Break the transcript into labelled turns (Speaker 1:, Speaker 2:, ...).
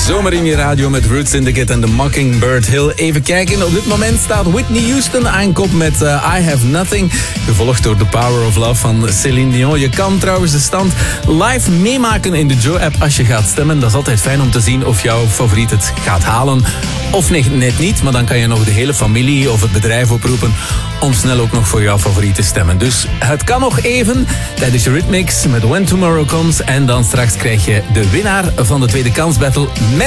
Speaker 1: Zomer in je radio met Roots Syndicate en The Mockingbird Hill. Even kijken, op dit moment staat Whitney Houston aan kop met I Have Nothing. Gevolgd door The Power of Love van Céline Dion. Je kan trouwens de stand live meemaken in de Joe-app als je gaat stemmen. Dat is altijd fijn om te zien of jouw favoriet het gaat halen. Of net niet, maar dan kan je nog de hele familie of het bedrijf oproepen om snel ook nog voor jouw favoriet te stemmen. Dus het kan nog even tijdens je Ritmix met When Tomorrow Comes. En dan straks krijg je de winnaar van de tweede kansbattle met